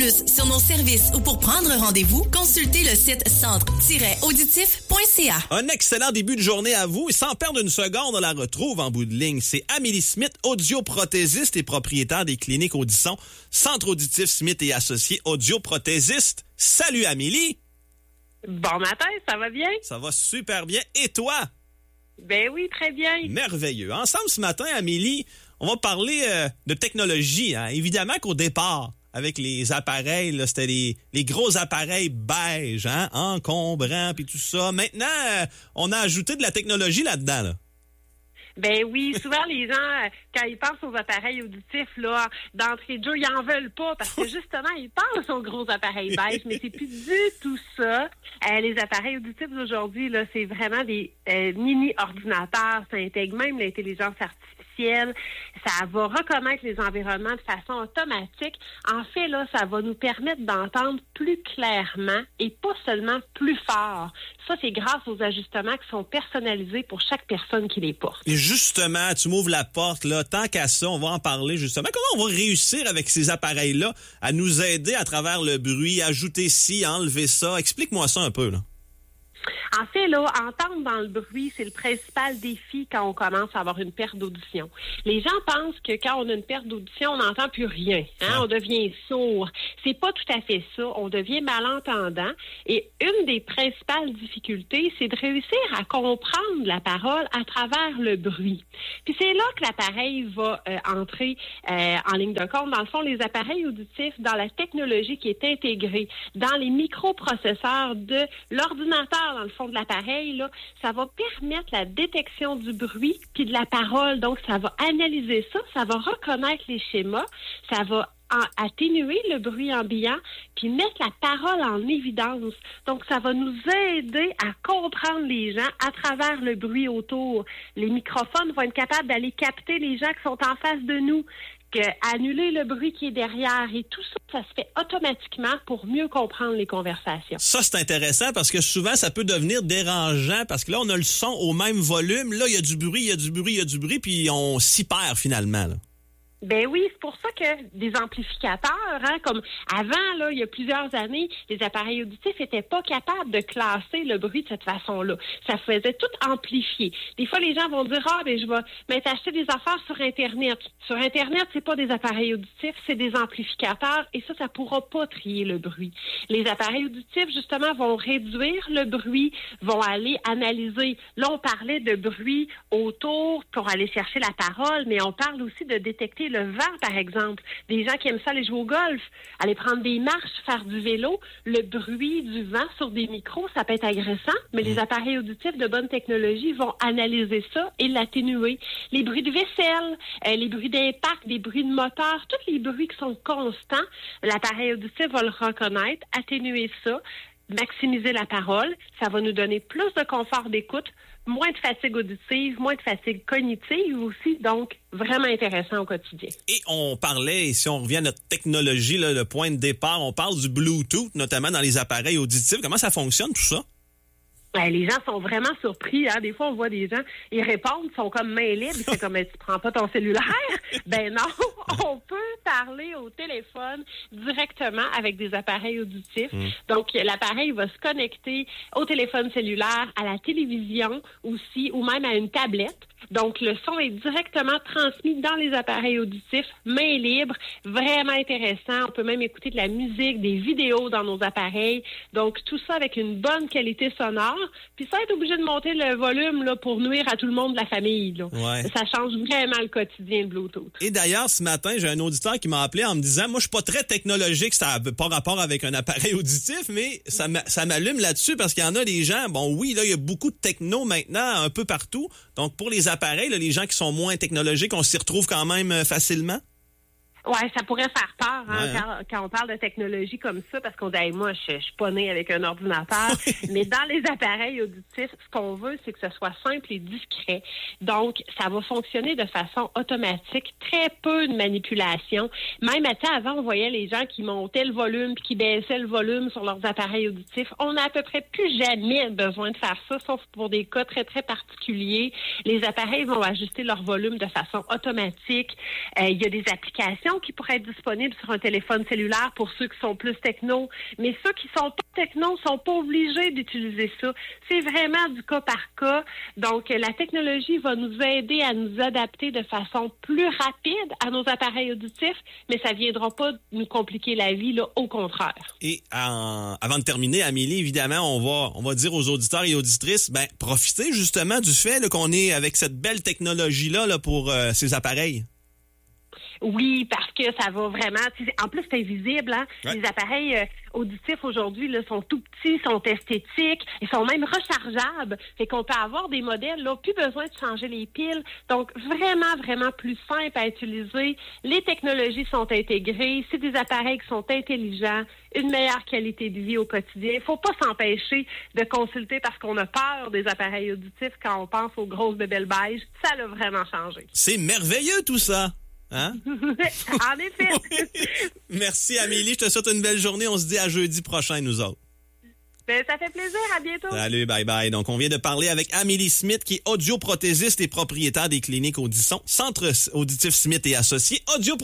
plus sur nos services ou pour prendre rendez-vous, consultez le site centre-auditif.ca. Un excellent début de journée à vous et sans perdre une seconde, on la retrouve en bout de ligne. C'est Amélie Smith, audioprothésiste et propriétaire des cliniques Audisson, Centre Auditif Smith et Associés, audioprothésiste. Salut Amélie! Bon matin, ça va bien? Ça va super bien. Et toi? Ben oui, très bien. Merveilleux. Ensemble ce matin, Amélie, on va parler de technologie. Hein? Évidemment qu'au départ, avec les appareils, là, c'était les gros appareils beige, hein? Encombrants puis tout ça. Maintenant, on a ajouté de la technologie là-dedans. Là. Ben oui, souvent les gens, quand ils pensent aux appareils auditifs, là, d'entrée de jeu, ils en veulent pas parce que justement, ils pensent aux gros appareils beige, mais c'est plus du tout ça. Les appareils auditifs d'aujourd'hui, là, c'est vraiment des mini-ordinateurs. Ça intègre même l'intelligence artificielle. Ça va reconnaître les environnements de façon automatique. En fait, là, ça va nous permettre d'entendre plus clairement et pas seulement plus fort. Ça, c'est grâce aux ajustements qui sont personnalisés pour chaque personne qui les porte. Et justement, tu m'ouvres la porte, là. Tant qu'à ça, on va en parler justement. Comment on va réussir avec ces appareils-là à nous aider à travers le bruit, ajouter ci, enlever ça? Explique-moi ça un peu, là. En fait, là, entendre dans le bruit, c'est le principal défi quand on commence à avoir une perte d'audition. Les gens pensent que quand on a une perte d'audition, on n'entend plus rien. Hein? On devient sourd. C'est pas tout à fait ça. On devient malentendant. Et une des principales difficultés, c'est de réussir à comprendre la parole à travers le bruit. Puis c'est là que l'appareil va entrer en ligne de compte. Dans le fond, les appareils auditifs, dans la technologie qui est intégrée dans les microprocesseurs de l'ordinateur, dans le fond de l'appareil, là, ça va permettre la détection du bruit puis de la parole. Donc, ça va analyser ça, ça va reconnaître les schémas, ça va atténuer le bruit ambiant puis mettre la parole en évidence. Donc, ça va nous aider à comprendre les gens à travers le bruit autour. Les microphones vont être capables d'aller capter les gens qui sont en face de nous, annuler le bruit qui est derrière. Et tout ça, ça se fait automatiquement pour mieux comprendre les conversations. Ça, c'est intéressant parce que souvent, ça peut devenir dérangeant parce que là, on a le son au même volume. Là, il y a du bruit, il y a du bruit, il y a du bruit, puis on s'y perd finalement, là. Ben oui, c'est pour ça que des amplificateurs, hein, comme avant, là, il y a plusieurs années, les appareils auditifs n'étaient pas capables de classer le bruit de cette façon-là. Ça faisait tout amplifier. Des fois, les gens vont dire, je vais m'acheter des affaires sur Internet. Sur Internet, c'est pas des appareils auditifs, c'est des amplificateurs et ça pourra pas trier le bruit. Les appareils auditifs, justement, vont réduire le bruit, vont aller analyser. Là, on parlait de bruit autour pour aller chercher la parole, mais on parle aussi de détecter le vent, par exemple. Des gens qui aiment ça aller jouer au golf, aller prendre des marches, faire du vélo. Le bruit du vent sur des micros, ça peut être agressant, mais les appareils auditifs de bonne technologie vont analyser ça et l'atténuer. Les bruits de vaisselle, les bruits d'impact, des bruits de moteur, tous les bruits qui sont constants, l'appareil auditif va le reconnaître, atténuer ça, maximiser la parole. Ça va nous donner plus de confort d'écoute, moins de fatigue auditive, moins de fatigue cognitive aussi, donc vraiment intéressant au quotidien. Et on parlait, si on revient à notre technologie, là, le point de départ, on parle du Bluetooth, notamment dans les appareils auditifs. Comment ça fonctionne tout ça? Les gens sont vraiment surpris. Hein? Des fois, on voit des gens, ils répondent, ils sont comme main libre. C'est comme, tu prends pas ton cellulaire? Ben non, on peut parler au téléphone directement avec des appareils auditifs. Donc, l'appareil va se connecter au téléphone cellulaire, à la télévision aussi, ou même à une tablette. Donc, le son est directement transmis dans les appareils auditifs, main libre, vraiment intéressant. On peut même écouter de la musique, des vidéos dans nos appareils. Donc, tout ça avec une bonne qualité sonore. Puis ça, être obligé de monter le volume là, pour nuire à tout le monde de la famille. Là. Ouais. Ça change vraiment le quotidien de Bluetooth. Et d'ailleurs, ce matin, j'ai un auditeur qui m'a appelé en me disant, moi, je suis pas très technologique, ça n'a pas rapport avec un appareil auditif, mais ça m'allume là-dessus parce qu'il y en a des gens, bon oui, là, il y a beaucoup de techno maintenant, un peu partout. Donc, pour les appareils, là, les gens qui sont moins technologiques, on s'y retrouve quand même facilement? Ouais, ça pourrait faire peur quand on parle de technologie comme ça, parce qu'on dit hey, moi, je suis pas née avec un ordinateur. Mais dans les appareils auditifs, ce qu'on veut, c'est que ce soit simple et discret. Donc, ça va fonctionner de façon automatique, très peu de manipulation. Même avant, on voyait les gens qui montaient le volume puis qui baissaient le volume sur leurs appareils auditifs. On n'a à peu près plus jamais besoin de faire ça, sauf pour des cas très, très particuliers. Les appareils vont ajuster leur volume de façon automatique. Il y a des applications fonctions qui pourraient être disponibles sur un téléphone cellulaire pour ceux qui sont plus techno, mais ceux qui sont pas techno sont pas obligés d'utiliser ça. C'est vraiment du cas par cas. Donc, la technologie va nous aider à nous adapter de façon plus rapide à nos appareils auditifs, mais ça viendra pas nous compliquer la vie, là, au contraire. Et avant de terminer, Amélie, évidemment, on va dire aux auditeurs et auditrices, profitez justement du fait là, qu'on est avec cette belle technologie-là là, pour ces appareils. Oui, parce que ça va vraiment... En plus, c'est invisible. Hein? Ouais. Les appareils auditifs aujourd'hui là, sont tout petits, sont esthétiques, ils sont même rechargeables. Fait qu'on peut avoir des modèles, là, plus besoin de changer les piles. Donc, vraiment, vraiment plus simple à utiliser. Les technologies sont intégrées. C'est des appareils qui sont intelligents, une meilleure qualité de vie au quotidien. Il faut pas s'empêcher de consulter parce qu'on a peur des appareils auditifs quand on pense aux grosses bébelles beiges. Ça l'a vraiment changé. C'est merveilleux tout ça! Hein? En effet. Merci Amélie, je te souhaite une belle journée. On se dit à jeudi prochain, nous autres. Ben, ça fait plaisir, à bientôt. Salut, bye bye. Donc, on vient de parler avec Amélie Smith, qui est audioprothésiste et propriétaire des cliniques Audisson, Centre auditif Smith et associés.